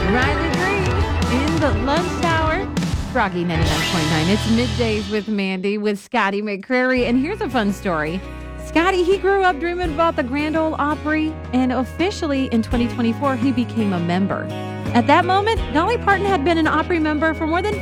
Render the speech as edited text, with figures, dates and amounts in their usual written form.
Riley Green in the lunch hour. Froggy 99.9. It's middays with Mandy with Scotty McCreary. And here's a fun story. Scotty, he grew up dreaming about the Grand Ole Opry, and officially in 2024, he became a member. At that moment, Dolly Parton had been an Opry member for more than